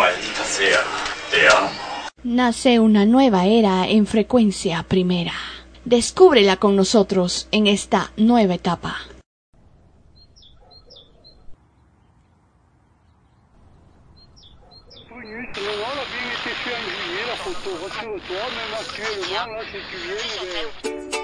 Maldita sea, te amo. Nace una nueva era en frecuencia primera. Descúbrela con nosotros en esta nueva etapa. Bonito, on a bien été fait en juillet, la photo. Rassure-toi, même actuellement, là, si tu viens,